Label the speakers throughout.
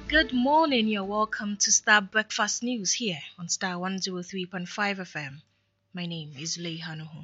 Speaker 1: Good morning, you're welcome to Star Breakfast News here on Star 103.5 FM. My name is Lei Hanuhu.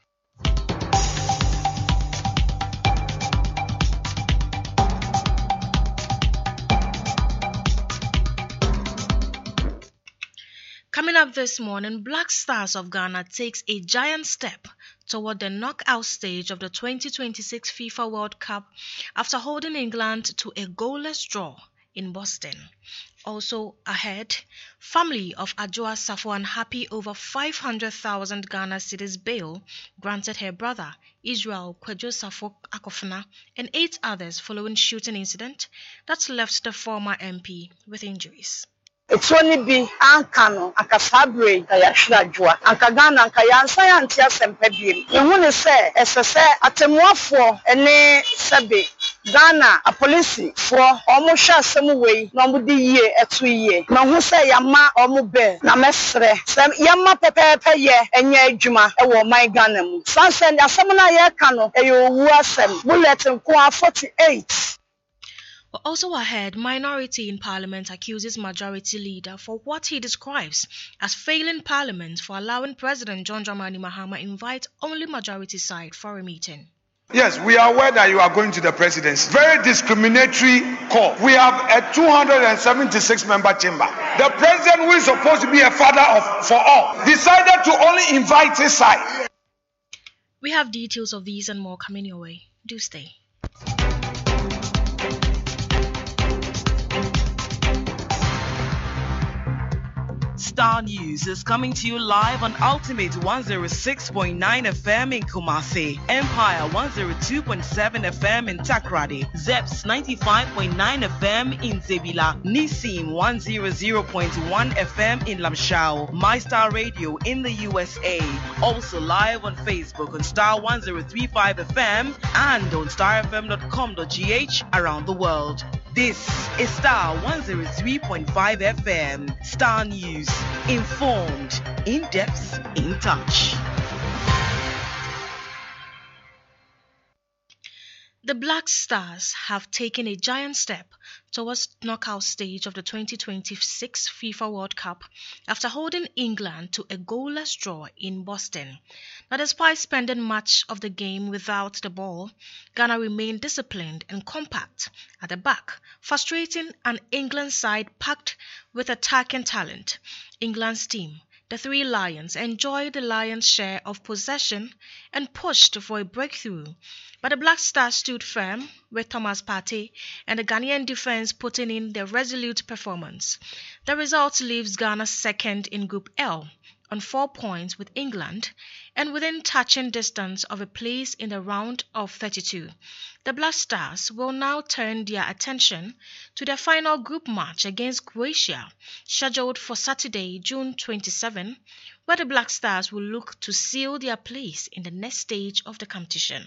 Speaker 1: Coming up this morning, Black Stars of Ghana takes a giant step toward the knockout stage of the 2026 FIFA World Cup after holding England to a goalless draw in Boston. Also ahead, family of Adwoa Safo unhappy over 500,000 Ghana cedis bail granted her brother Israel Kwadwo Safo Akofena and 8 others following shooting incident that left the former MP with injuries.
Speaker 2: It's only be Ankano, Akasabre, Kayashua, Ankagana, Kayansa, and Tiasempedium. You want to say, as I say, at a more for a Sabi, Ghana, a police for almost some way, no would ye a 2 year. No, who say Yama or Mube, Namesre, some Yama Pepe ye, and ye Juma, a my Ghanam. Sunset, a Samana Yakano, a you wasem, bullet and qua 48.
Speaker 1: Also ahead, minority in parliament accuses majority leader for what he describes as failing parliament for allowing President John Dramani Mahama invite only majority side for a meeting.
Speaker 3: Yes, we are aware that you are going to the presidency. Very discriminatory call. We have a 276-member chamber. The president, who is supposed to be a father for all, decided to only invite his side.
Speaker 1: We have details of these and more coming your way. Do stay.
Speaker 4: Star News is coming to you live on Ultimate 106.9 FM in Kumasi, Empire 102.7 FM in Takrady, Zeps 95.9 FM in Zebila, Nissim 100.1 FM in Lamshao, MyStar Radio in the USA. Also live on Facebook on Star 103.5 FM and on starfm.com.gh around the world. This is Star 103.5 FM. Star News. Informed, in depth, in touch.
Speaker 1: The Black Stars have taken a giant step towards knockout stage of the 2026 FIFA World Cup after holding England to a goalless draw in Boston. Now, despite spending much of the game without the ball, Ghana remained disciplined and compact at the back, frustrating an England side packed with attacking talent. England's team, the Three Lions, enjoyed the Lions' share of possession and pushed for a breakthrough, but the Black Stars stood firm with Thomas Partey and the Ghanaian defense putting in their resolute performance. The result leaves Ghana second in Group L on 4 points with England and within touching distance of a place in the round of 32. The Black Stars will now turn their attention to their final group match against Croatia, scheduled for Saturday, June 27, where the Black Stars will look to seal their place in the next stage of the competition.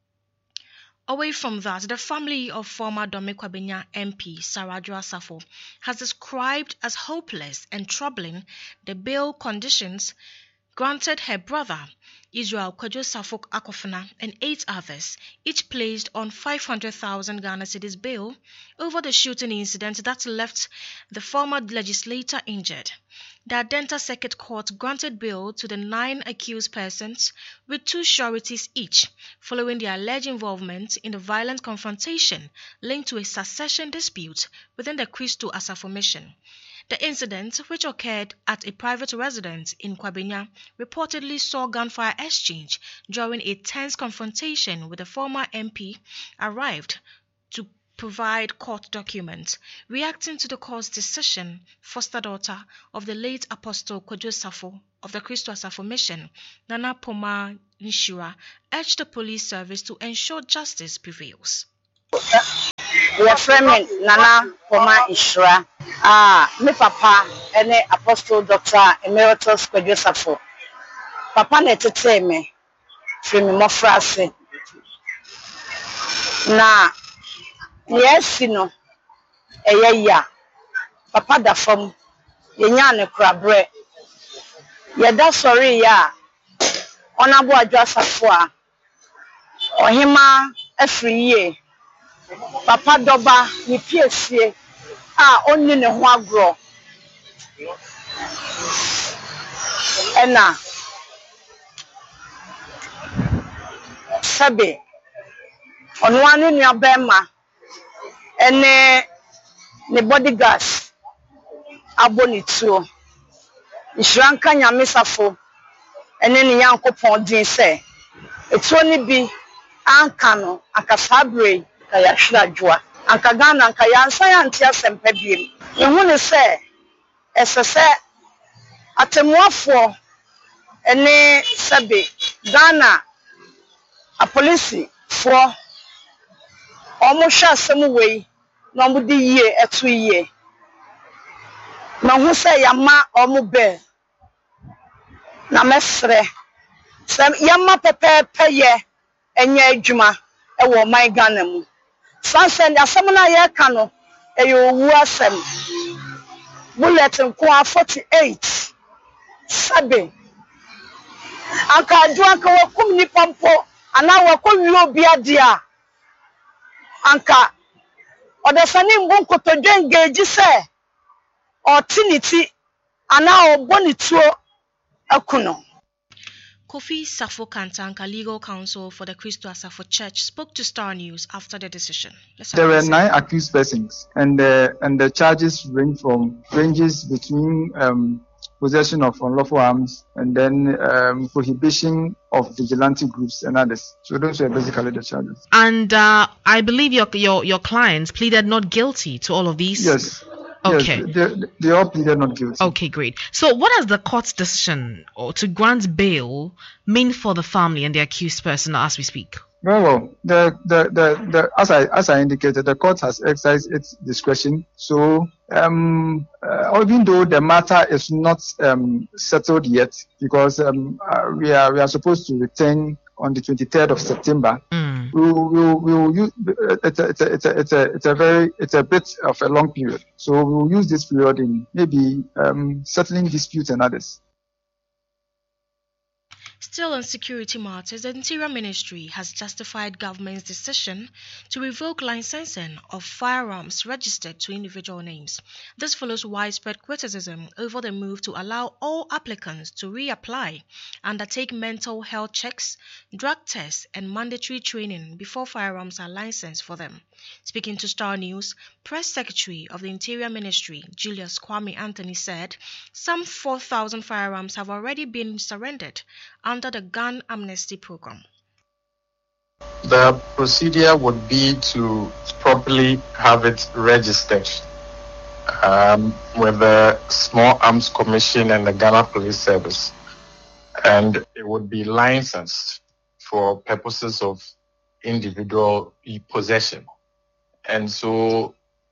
Speaker 1: Away from that, the family of former Dome Kwabenya MP Sarah Adwoa Safo has described as hopeless and troubling the bail conditions granted her brother Israel Kwadwo Safo Akofena and 8 others, each placed on 500,000 Ghana cedis bail over the shooting incident that left the former legislator injured. The Adenta Circuit Court granted bail to the 9 accused persons with 2 sureties each, following their alleged involvement in the violent confrontation linked to a succession dispute within the Christo Asafo mission. The incident, which occurred at a private residence in Kwabenya, reportedly saw gunfire exchange during a tense confrontation with the former MP arrived to provide court documents. Reacting to the court's decision, foster daughter of the late Apostle Kwadwo Safo of the Christo Asafo mission, Nana Poma Nshira, urged the police service to ensure justice prevails.
Speaker 2: We are framing Nana Poma Nshira. Me papa and Apostle Dr. Emeritus Kwadwo Safo. Papa ne tete me frame mo frase. Na yes no eya papa da fam yenya ne krabre. Yeda sorry ya Honorable Adwoa Safo a ohima afiri ye. Papa doba ni piesie onni ne ho agro ena sabe ono ane nua bema ene ne bodyguards abonituo Ishranka nyamesafo ene ne yankopon din se etuo ni bi anka no akasabre ka yahwira dwoa anka Ghana anka yansa yanti asempa biem ehu ne se esese atemuafo ene sabe Ghana a police for almost asem wei na omudi yie etu yie na hu se yama omube na mesre sem yama pepepe ye enye adwuma e wo man Ghana mu sansen asem na ye ka no e yo wu asem bulletin ko 48 sabe anka adwa ka wakum ni pampo ana wakowi obi ade a anka odasani mbunkoto dwengeji se otiniti ana obonituo akuno.
Speaker 1: Kofi Safo Kantanka, legal counsel for the Christo Asafo Church, spoke to Star News after the decision.
Speaker 5: There were 9 accused persons, and the charges ranges between possession of unlawful arms and then prohibition of vigilante groups and others. So those were basically the charges.
Speaker 6: And I believe your clients pleaded not guilty to all of these.
Speaker 5: Yes.
Speaker 6: Okay.
Speaker 5: Yes, they all pleaded not guilty.
Speaker 6: Okay, great. So what does the court's decision to grant bail mean for the family and the accused person as we speak?
Speaker 5: Well, as I indicated, the court has exercised its discretion. So, even though the matter is not settled yet, because we are supposed to return on the 23rd of September, we'll use it's a bit of a long period. So we'll use this period in maybe settling disputes and others.
Speaker 1: Still on security matters, the Interior Ministry has justified government's decision to revoke licensing of firearms registered to individual names. This follows widespread criticism over the move to allow all applicants to reapply, undertake mental health checks, drug tests, and mandatory training before firearms are licensed for them. Speaking to Star News, Press Secretary of the Interior Ministry, Julius Kwame Anthony, said some 4,000 firearms have already been surrendered under the gun amnesty program.
Speaker 7: The procedure would be to properly have it registered with the Small Arms Commission and the Ghana Police Service, and it would be licensed for purposes of individual possession. And so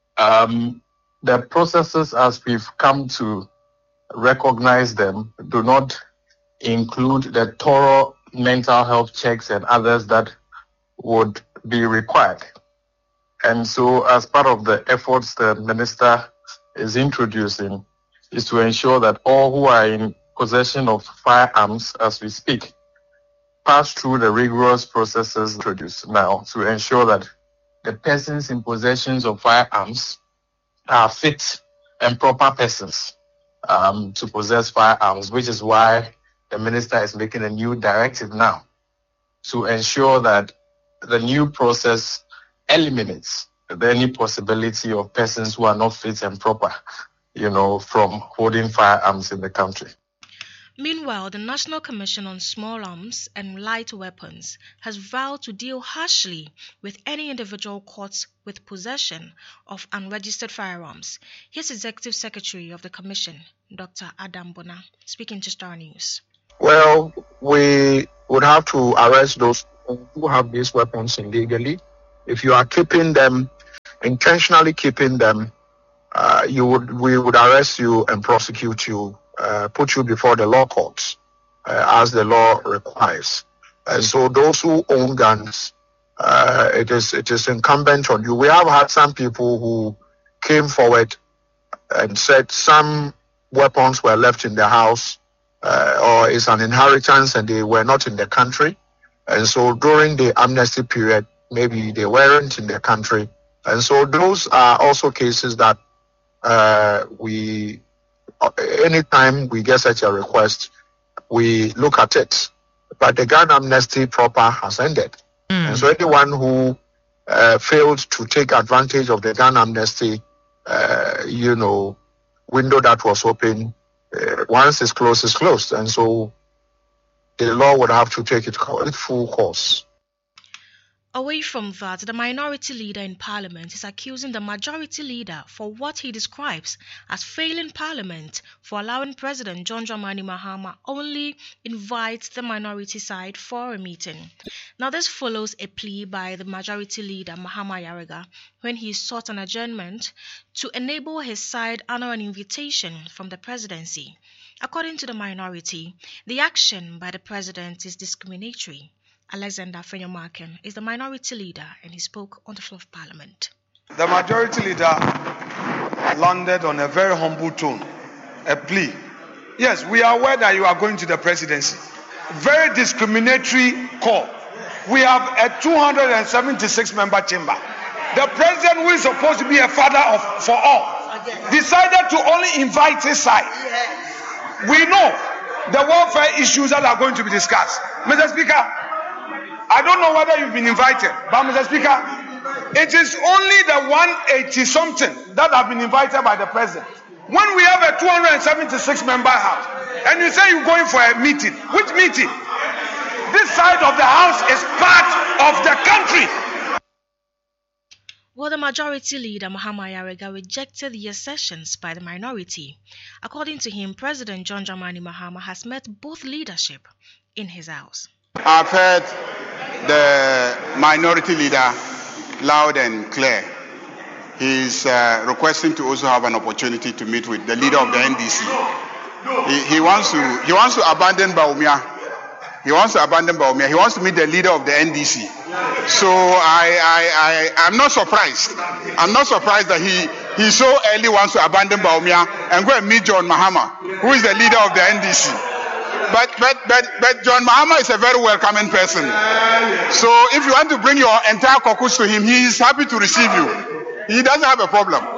Speaker 7: the processes as we've come to recognize them do not include the thorough mental health checks and others that would be required. And so as part of the efforts the minister is introducing is to ensure that all who are in possession of firearms as we speak pass through the rigorous processes introduced now to ensure that the persons in possession of firearms are fit and proper persons to possess firearms, which is why the minister is making a new directive now to ensure that the new process eliminates any possibility of persons who are not fit and proper, from holding firearms in the country.
Speaker 1: Meanwhile, the National Commission on Small Arms and Light Weapons has vowed to deal harshly with any individual caught with possession of unregistered firearms. Here's Executive Secretary of the Commission, Dr. Adam Bona, speaking to Star News.
Speaker 8: Well, we would have to arrest those who have these weapons illegally. If you are keeping them, intentionally keeping them, we would arrest you and prosecute you, put you before the law courts, as the law requires. And so those who own guns, it is incumbent on you. We have had some people who came forward and said some weapons were left in the house, or it's an inheritance and they were not in the country. And so during the amnesty period, maybe they weren't in the country. And so those are also cases that anytime we get such a request, we look at it. But the Ghana amnesty proper has ended. And so anyone who failed to take advantage of the Ghana amnesty, window that was open, once it's closed. And so the law would have to take its full course.
Speaker 1: Away from that, the minority leader in Parliament is accusing the majority leader for what he describes as failing Parliament for allowing President John Dramani Mahama only invite the minority side for a meeting. Now, this follows a plea by the majority leader Mahama Yarega when he sought an adjournment to enable his side honor an invitation from the presidency. According to the minority, the action by the president is discriminatory. Alexander Fenyomarken is the minority leader and he spoke on the floor of Parliament.
Speaker 3: The majority leader landed on a very humble tone, a plea. Yes, we are aware that you are going to the presidency. Very discriminatory call. We have a 276-member chamber. The president, who is supposed to be a father for all, decided to only invite his side. We know the welfare issues that are going to be discussed. Mr. Speaker, I don't know whether you've been invited, but Mr. Speaker, it is only the 180-something that have been invited by the president. When we have a 276-member house, and you say you're going for a meeting, which meeting? This side of the house is part of the country.
Speaker 1: Well, the majority leader, Mahama Yarega, rejected the assertions by the minority. According to him, President John Dramani Mahama has met both leadership in his house.
Speaker 9: I've heard the minority leader loud and clear. He's requesting to also have an opportunity to meet with the leader of the NDC. He wants to abandon Bawumia. He wants to meet the leader of the NDC. So I'm not surprised. I'm not surprised that he so early wants to abandon Bawumia and go and meet John Mahama, who is the leader of the NDC. But John Mahama is a very welcoming person. So if you want to bring your entire caucus to him, he is happy to receive you. He doesn't have a problem.